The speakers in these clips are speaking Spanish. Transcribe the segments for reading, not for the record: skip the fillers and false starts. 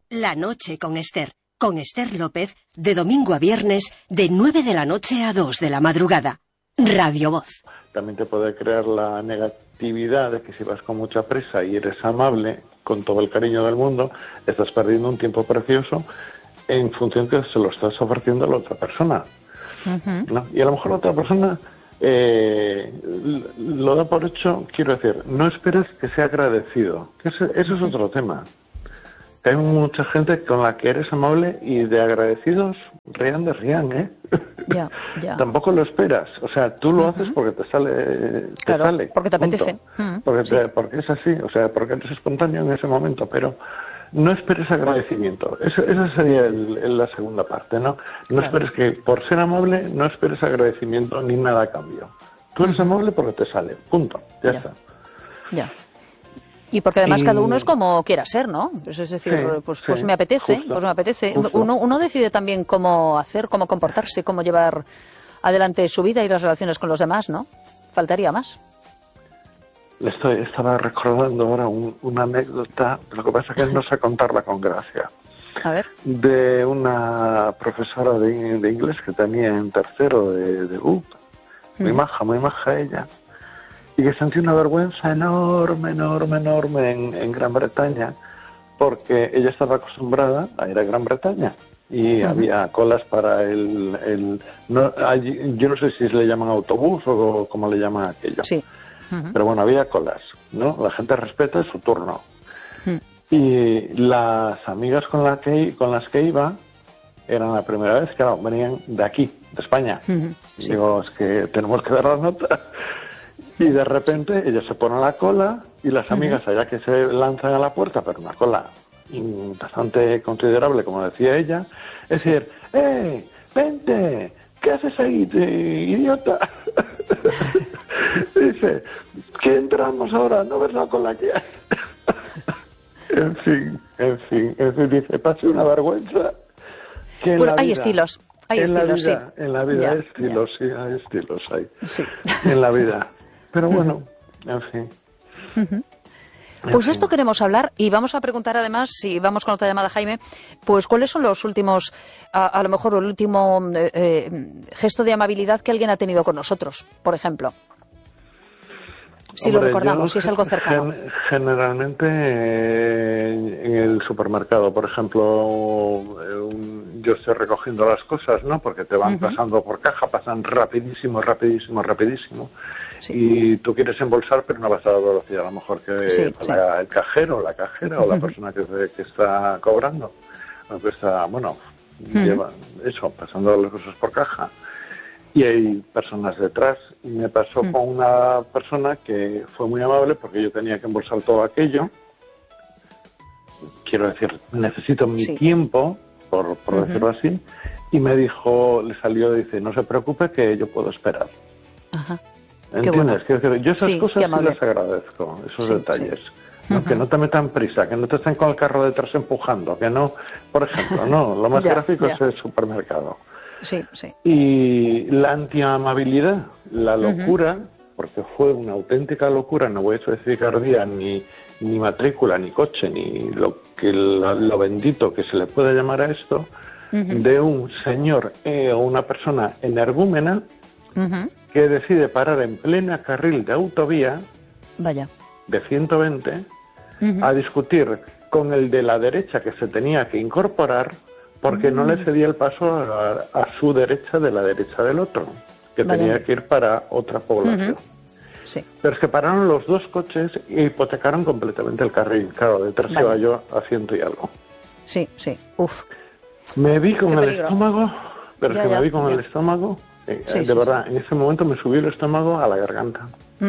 La noche con Esther López, de domingo a viernes, de 9 de la noche a 2 de la madrugada. Radio Voz. También te puede crear la negatividad de que si vas con mucha prisa y eres amable, con todo el cariño del mundo, estás perdiendo un tiempo precioso en función que se lo estás ofreciendo a la otra persona. ¿No? Y a lo mejor la otra persona lo da por hecho, quiero decir, no esperes que sea agradecido. Eso es otro tema. Hay mucha gente con la que eres amable y de agradecidos rían de rían, ¿eh? Ya. Tampoco lo esperas. O sea, tú lo haces porque te sale. Porque te apetece. Porque es así, o sea, porque eres espontáneo en ese momento, pero no esperes agradecimiento. Esa sería la segunda parte, ¿no? No esperes que, por ser amable, no esperes agradecimiento ni nada a cambio. Tú eres amable porque te sale, punto, ya está. Ya. Y porque además cada uno es como quiera ser, ¿no? Es decir, pues me apetece, justo, pues me apetece. Justo. Uno decide también cómo hacer, cómo comportarse, cómo llevar adelante su vida y las relaciones con los demás, ¿no? Faltaría más. Estaba recordando ahora una anécdota, lo que pasa es que no sé contarla con gracia. A ver. De una profesora de inglés que tenía en tercero de UP, muy maja ella, y que sentí una vergüenza enorme en Gran Bretaña, porque ella estaba acostumbrada a ir a Gran Bretaña y había colas para yo no sé si le llaman autobús o cómo le llaman aquello. Sí. Pero bueno, había colas, ¿no? La gente respeta su turno. Y las amigas con las que iba eran la primera vez, claro, venían de aquí, de España. Sí. Digo, es que tenemos que dar la nota. Y de repente ellas se ponen a la cola y las amigas allá que se lanzan a la puerta, pero una cola bastante considerable, como decía ella, es decir, vente, ¿qué haces ahí, idiota? Dice, ¿qué entramos ahora? ¿No ves la cola que hay? En fin, dice, pase una vergüenza. Que bueno, hay estilos, sí. En la vida hay estilos, sí, hay estilos, hay. Sí. En la vida. Pero bueno, en fin. Pues esto queremos hablar y vamos a preguntar además, si vamos con otra llamada, Jaime, pues cuáles son los últimos, a lo mejor el último gesto de amabilidad que alguien ha tenido con nosotros, por ejemplo. Si lo recordamos, si es algo cercano. Generalmente en el supermercado, por ejemplo, yo estoy recogiendo las cosas, ¿no? Porque te van pasando por caja, pasan rapidísimo. Sí. Y tú quieres embolsar, pero no vas a la velocidad, a lo mejor que el cajero, la cajera o la persona que está cobrando. Que está, lleva eso, pasando las cosas por caja. Y hay personas detrás. Y me pasó con una persona que fue muy amable porque yo tenía que embolsar todo aquello. Quiero decir, necesito mi tiempo, por decirlo así. Y me dijo, le salió, dice, no se preocupe que yo puedo esperar. ¿Entiendes? Bueno. Quiero decir, yo esas cosas sí las agradezco, esos detalles. ¿No? Que no te metan prisa, que no te estén con el carro detrás empujando, que no, por ejemplo, no, lo más gráfico es el supermercado. Sí. Y la antiamabilidad, la locura, porque fue una auténtica locura, no voy a especificar día, ni matrícula, ni coche, ni lo bendito que se le puede llamar a esto, de un señor o una persona energúmena que decide parar en plena carril de autovía de 120 a discutir con el de la derecha que se tenía que incorporar porque no le cedía el paso a su derecha de la derecha del otro, que tenía que ir para otra población. Sí. Pero es que pararon los dos coches e hipotecaron completamente el carril. Claro, detrás iba yo a 100 y algo. Sí. Uf. Me vi con el estómago, pero es que me vi con el estómago, de verdad, en ese momento me subió el estómago a la garganta.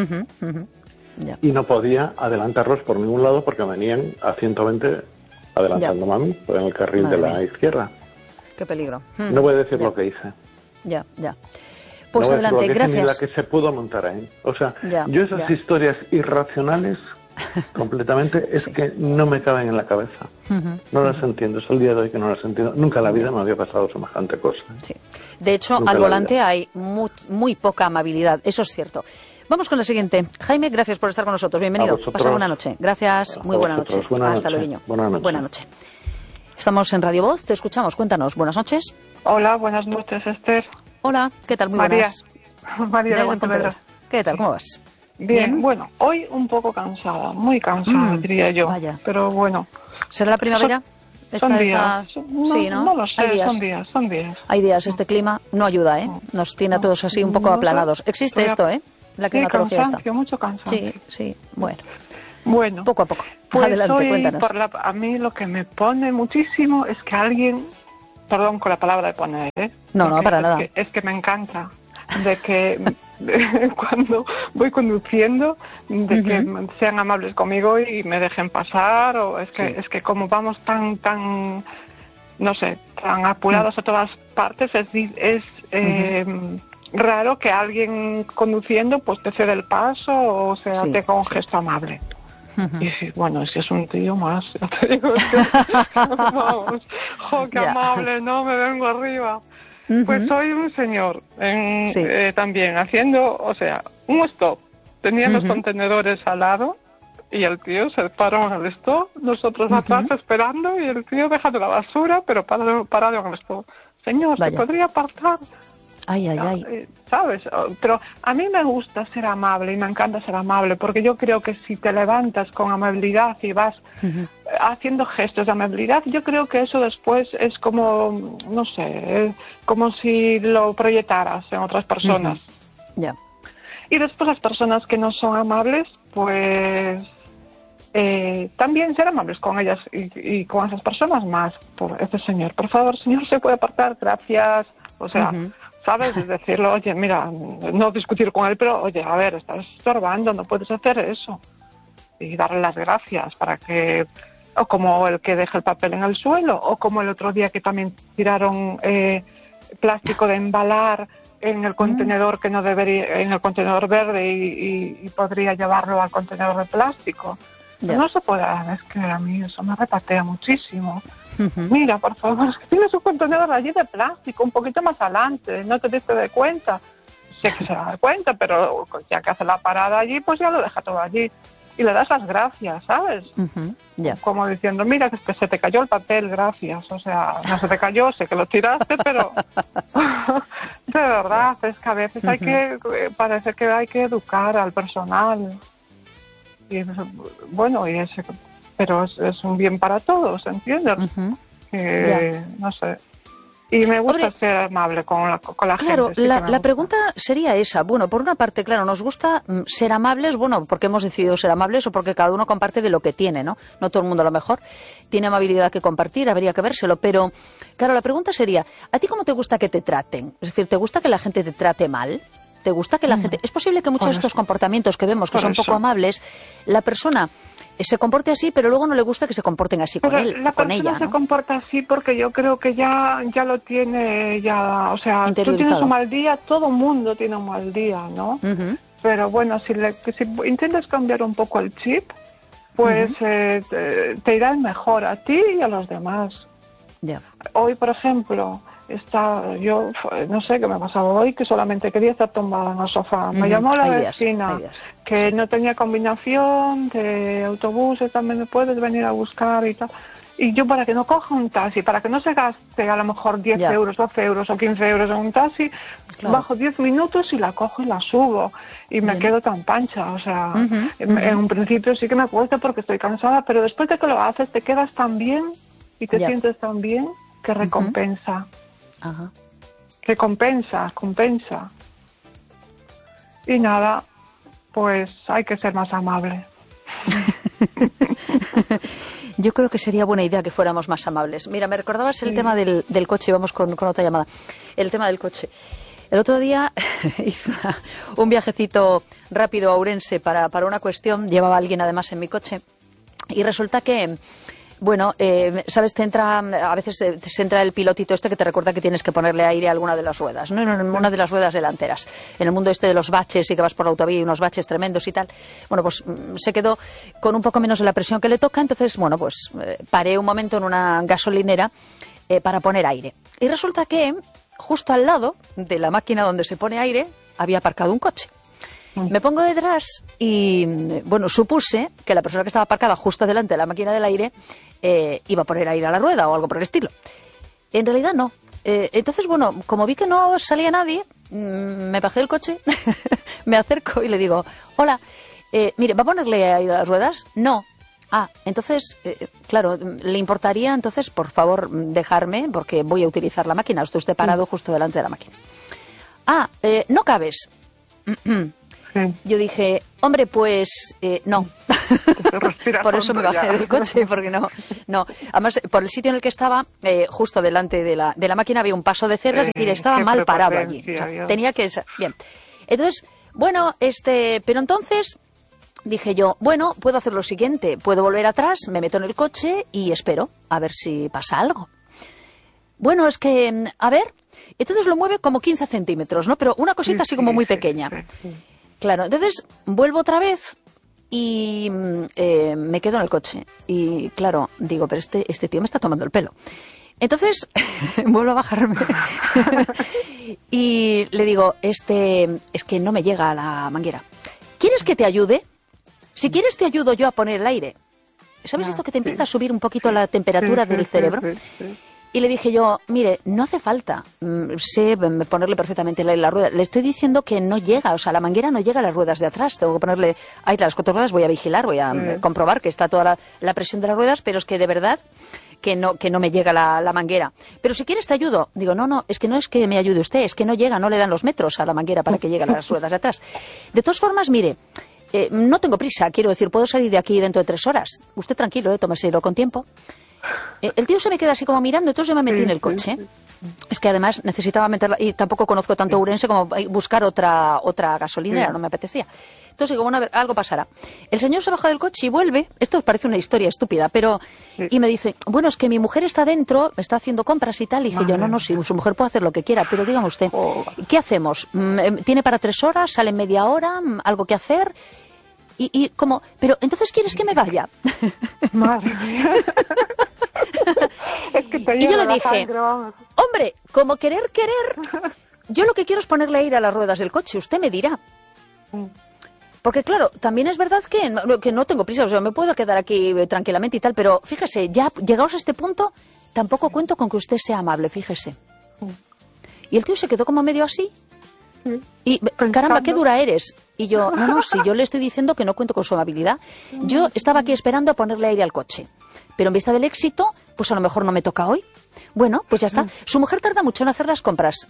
Y no podía adelantarlos por ningún lado porque venían a 120 adelantándome a mí, en el carril de la izquierda. Qué peligro. No voy a decir lo que hice. Ya. Pues no adelante, gracias. Ni la que se pudo montar ahí. O sea, yo esas historias irracionales, completamente, es que no me caben en la cabeza. No las entiendo. Es el día de hoy que no las entiendo. Nunca en la vida me había pasado semejante cosa. Sí. De hecho, al volante hay muy poca amabilidad. Eso es cierto. Vamos con la siguiente. Jaime, gracias por estar con nosotros. Bienvenido. Pasa buena noche. Gracias. Muy buena noche. Hasta luego. Buena noche. Buena noche. Estamos en Radio Voz, te escuchamos, cuéntanos. Buenas noches. Hola, buenas noches, Esther. Hola, ¿qué tal? Muy María. buenas. María de Pontevedra. ¿Qué tal? ¿Cómo vas? Bien, bueno, hoy un poco cansada, muy cansada, diría yo. Vaya. Pero bueno. ¿Será la primavera? Son días. Sí, ¿no? No lo sé, Hay días. son días. Hay días, este clima no ayuda, ¿eh? Nos tiene a todos así un poco aplanados. Existe esto, ¿eh? La climatología cansancio, mucho cansancio. Sí, bueno. Bueno. Poco a poco. Pues adelante, hoy, cuéntanos. a mí lo que me pone muchísimo es que alguien, perdón con la palabra de poner, No, para nada. Es que me encanta de que cuando voy conduciendo, de que sean amables conmigo y me dejen pasar, o es que como vamos tan no sé, tan apurados a todas partes, es raro que alguien conduciendo pues te cede el paso o sea, te con un gesto amable. Y bueno, si es un tío más, ya te digo, vamos, qué amable, no me vengo arriba. Pues soy un señor también haciendo, o sea, un stop. Tenía los contenedores al lado y el tío se paró en el stop, nosotros atrás esperando y el tío dejando la basura, pero parado en el stop. Señor, ¿se podría apartar? Ay. ¿Sabes? Pero a mí me gusta ser amable y me encanta ser amable porque yo creo que si te levantas con amabilidad y vas haciendo gestos de amabilidad, yo creo que eso después es como, no sé, como si lo proyectaras en otras personas. Ya. Y después las personas que no son amables, pues también ser amables con ellas y con esas personas más. Por este señor, por favor, señor, ¿se puede apartar? Gracias. O sea... ¿Sabes? Es decirlo, oye, mira, no discutir con él, pero, oye, a ver, estás estorbando, no puedes hacer eso. Y darle las gracias para que... O como el que deja el papel en el suelo, o como el otro día que también tiraron plástico de embalar en el contenedor que no debería, en el contenedor verde y podría llevarlo al contenedor de plástico. No se puede, es que a mí eso me repatea muchísimo. Mira, por favor, es que tienes un contenedor allí de plástico, un poquito más adelante, no te diste de cuenta. Sé que se da cuenta, pero ya que hace la parada allí, pues ya lo deja todo allí. Y le das las gracias, ¿sabes? Como diciendo, mira, que se te cayó el papel, gracias. O sea, no se te cayó, sé que lo tiraste, pero de verdad, es que a veces parece que hay que educar al personal. Y bueno, pero es un bien para todos, ¿entiendes? No sé. Y me gusta ser amable con la gente. Claro, la pregunta sería esa. Bueno, por una parte, claro, nos gusta ser amables, bueno, porque hemos decidido ser amables o porque cada uno comparte de lo que tiene, ¿no? No todo el mundo a lo mejor tiene amabilidad que compartir, habría que vérselo. Pero, claro, la pregunta sería, ¿a ti cómo te gusta que te traten? Es decir, ¿te gusta que la gente te trate mal? ¿Te gusta que la gente...? Es posible que muchos de estos comportamientos que vemos que son poco amables, la persona se comporte así, pero luego no le gusta que se comporten así con él, con ella, ¿no? La persona se comporta así porque yo creo que ya lo tiene, o sea, tú tienes un mal día, todo mundo tiene un mal día, ¿no? Pero bueno, si intentas cambiar un poco el chip, pues te irá mejor a ti y a los demás. Hoy, por ejemplo... yo no sé qué me pasaba hoy, que solamente quería estar tumbada en el sofá. Me llamó la vecina que no tenía combinación de autobuses, también me puedes venir a buscar y tal. Y yo, para que no coja un taxi, para que no se gaste a lo mejor 10 euros, 12 euros o 15 euros en un taxi, bajo 10 minutos y la cojo y la subo. Y me quedo tan pancha. O sea, en un principio sí que me cuesta porque estoy cansada, pero después de que lo haces te quedas tan bien y te sientes tan bien que recompensa. Que compensa. Y nada, pues hay que ser más amable. Yo creo que sería buena idea que fuéramos más amables. Mira, me recordabas el tema del coche, vamos con otra llamada. El tema del coche. El otro día hice un viajecito rápido a Ourense para una cuestión, llevaba a alguien además en mi coche, y resulta que... Bueno, sabes, a veces se entra el pilotito que te recuerda que tienes que ponerle aire a alguna de las ruedas, ¿no? Una de las ruedas delanteras. En el mundo de los baches y que vas por la autovía y unos baches tremendos y tal, bueno, pues se quedó con un poco menos de la presión que le toca, entonces, bueno, pues paré un momento en una gasolinera para poner aire. Y resulta que justo al lado de la máquina donde se pone aire había aparcado un coche. Me pongo detrás y, bueno, supuse que la persona que estaba aparcada justo delante de la máquina del aire iba a poner a ir a la rueda o algo por el estilo. En realidad no. Entonces, bueno, como vi que no salía nadie, me bajé del coche, me acerco y le digo, hola, mire, ¿va a ponerle a ir a las ruedas? No. Ah, entonces, claro, ¿le importaría entonces, por favor, dejarme? Porque voy a utilizar la máquina. Usted esté parado justo delante de la máquina. Ah, no cabes. Yo dije, hombre, pues no. Por eso me bajé del coche, porque no. Además, por el sitio en el que estaba, justo delante de la máquina había un paso de cebra, es decir, estaba mal parado allí. O sea, tenía que... Bien. Entonces, bueno, pero entonces... Dije yo, bueno, puedo hacer lo siguiente, puedo volver atrás, me meto en el coche y espero a ver si pasa algo. Bueno, es que, a ver, entonces lo mueve como 15 centímetros, ¿no? Pero una cosita así como muy pequeña. Claro, entonces vuelvo otra vez y me quedo en el coche. Y claro, digo, pero este tío me está tomando el pelo. Entonces vuelvo a bajarme y le digo, es que no me llega a la manguera. ¿Quieres que te ayude? Si quieres te ayudo yo a poner el aire. ¿Sabes esto que te empieza a subir un poquito la temperatura del cerebro? Y le dije yo, mire, no hace falta, sé ponerle perfectamente el aire a la rueda. Le estoy diciendo que no llega, o sea, la manguera no llega a las ruedas de atrás. Tengo que ponerle aire a las 4 ruedas, voy a vigilar, voy a comprobar que está toda la presión de las ruedas, pero es que de verdad que no me llega la manguera. Pero si quieres te ayudo. Digo, no es que me ayude usted, es que no llega, no le dan los metros a la manguera para que llegue a las ruedas de atrás. De todas formas, mire, no tengo prisa, quiero decir, puedo salir de aquí dentro de 3 horas. Usted tranquilo, tómeselo con tiempo. El tío se me queda así como mirando, entonces yo me metí en el coche. Es que además necesitaba meterla, y tampoco conozco tanto Ourense como buscar otra gasolinera, no me apetecía. Entonces digo, bueno, a ver, algo pasará. El señor se baja del coche y vuelve, esto os parece una historia estúpida, pero... Y me dice, bueno, es que mi mujer está dentro, está haciendo compras y tal. Y dije yo, no, si su mujer puede hacer lo que quiera, pero dígame usted, ¿qué hacemos? ¿Tiene para 3 horas? ¿Sale en media hora? ¿Algo que hacer? Y como, pero entonces ¿quieres que me vaya? Madre mía. Es que y yo le dije, hombre, como querer, yo lo que quiero es ponerle aire a las ruedas del coche, usted me dirá. Porque claro, también es verdad que no tengo prisa, o sea, me puedo quedar aquí tranquilamente y tal, pero fíjese, ya llegados a este punto, tampoco cuento con que usted sea amable, fíjese. Y el tío se quedó como medio así. Y, caramba, qué dura eres. Y yo, no, si yo le estoy diciendo que no cuento con su amabilidad. Yo estaba aquí esperando a ponerle aire al coche. Pero en vista del éxito, pues a lo mejor no me toca hoy. Bueno, pues ya está. Su mujer tarda mucho en hacer las compras.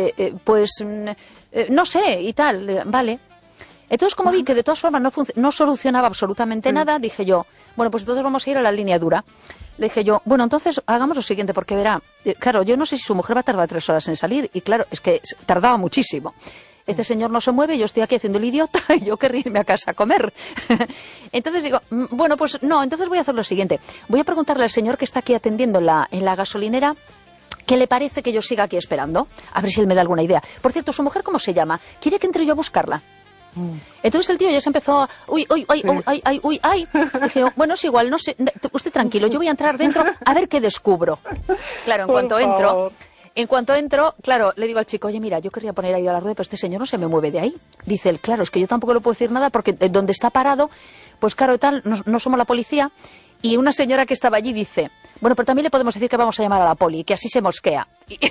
No sé, y tal, vale. Entonces, como vi que de todas formas no solucionaba absolutamente nada, dije yo, bueno, pues entonces vamos a ir a la línea dura. Le dije yo, bueno, entonces hagamos lo siguiente, porque verá, claro, yo no sé si su mujer va a tardar 3 horas en salir, y claro, es que tardaba muchísimo. Este señor no se mueve, yo estoy aquí haciendo el idiota, y yo querría irme a casa a comer. Entonces digo, bueno, pues no, entonces voy a hacer lo siguiente. Voy a preguntarle al señor que está aquí atendiendo en la gasolinera, ¿qué le parece que yo siga aquí esperando? A ver si él me da alguna idea. Por cierto, ¿su mujer cómo se llama? ¿Quiere que entre yo a buscarla? Entonces el tío ya se empezó a... Uy. Dije, bueno, es igual, no sé, usted tranquilo, yo voy a entrar dentro a ver qué descubro. Claro, en cuanto entro, claro, le digo al chico, oye, mira, yo querría poner ahí a la rueda, pero este señor no se me mueve de ahí. Dice él, claro, es que yo tampoco le puedo decir nada porque donde está parado, pues claro, tal, no somos la policía. Y una señora que estaba allí dice, bueno, pero también le podemos decir que vamos a llamar a la poli, que así se mosquea.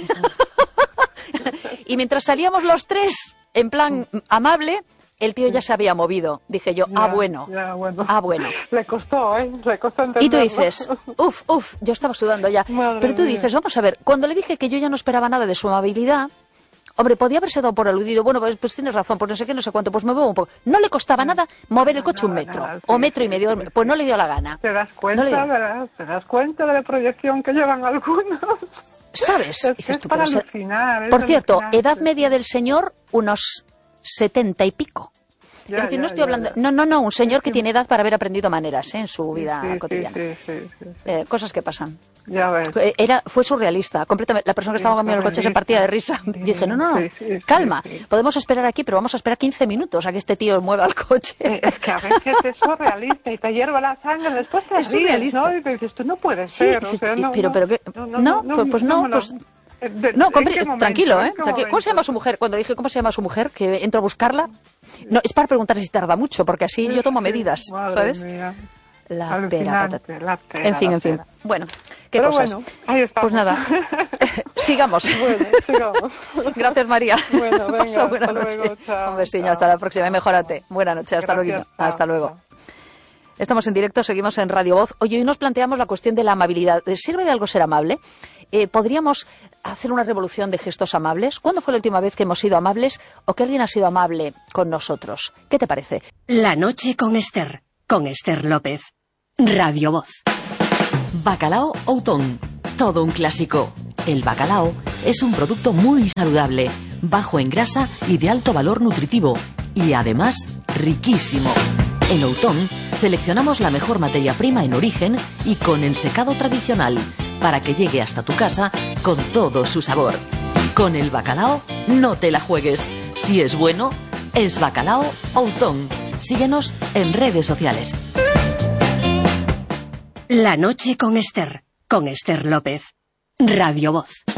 Y mientras salíamos los 3, en plan amable... El tío ya se había movido. Dije yo, bueno. Le costó entenderlo. Y tú dices, yo estaba sudando ya. Pero tú dices, vamos a ver, cuando le dije que yo ya no esperaba nada de su amabilidad, hombre, podía haberse dado por aludido. Bueno, pues tienes razón, pues no sé qué, no sé cuánto, pues me muevo un poco. No le costaba nada mover el coche 1 metro, o metro y medio, pues no le dio la gana. ¿Te das cuenta, verdad? ¿Te das cuenta de la proyección que llevan algunos? ¿Sabes? Dices tú, para alucinar. Por cierto, edad media del señor, unos 70 y pico. Es decir, no estoy hablando... No, un señor que tiene edad para haber aprendido maneras en su vida cotidiana. Sí. Cosas que pasan. Ya ves. Fue surrealista, completamente. La persona que estaba conmigo en el coche se partía de risa. Dije, no, calma, podemos esperar aquí, pero vamos a esperar 15 minutos a que este tío mueva el coche. Es que a veces es surrealista y te hierve la sangre, después te ríes, ¿no? Y dices, esto no puede ser. Sí, tranquilo, ¿eh? ¿Cómo se llama su mujer? Cuando dije cómo se llama su mujer, que entro a buscarla, no, es para preguntarle si tarda mucho, porque así yo tomo medidas, ¿sabes? La pera Alucinante, la pera, en fin, la en fin. pera. Bueno, qué Pero cosas. bueno, ahí estamos. Pues nada, sigamos. Bueno, sigamos. Gracias, María. Bueno, venga, Pasa buena hasta noche. luego, chao, Un besiño, chao, hasta la próxima y chao. mejórate. Buena noche, hasta Gracias, luego. chao, Hasta luego. chao. Estamos en directo, seguimos en Radio Voz. Oye, hoy nos planteamos la cuestión de la amabilidad. ¿Sirve de algo ser amable? ¿Podríamos hacer una revolución de gestos amables? ¿Cuándo fue la última vez que hemos sido amables o que alguien ha sido amable con nosotros? ¿Qué te parece? La noche con Esther López. Radio Voz. Bacalao Outón, todo un clásico. El bacalao es un producto muy saludable, bajo en grasa y de alto valor nutritivo, y además riquísimo. En Outón seleccionamos la mejor materia prima en origen y con ensecado tradicional, para que llegue hasta tu casa con todo su sabor. Con el bacalao no te la juegues. Si es bueno, es Bacalao Outón. Síguenos en redes sociales. La noche con Esther López. Radio Voz.